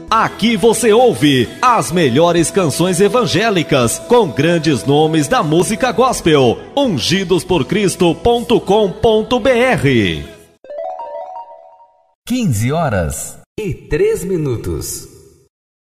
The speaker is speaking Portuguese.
Aqui você ouve as melhores canções evangélicas com grandes nomes da música gospel. Ungidosporcristo.com.br. 15 horas e 3 minutos.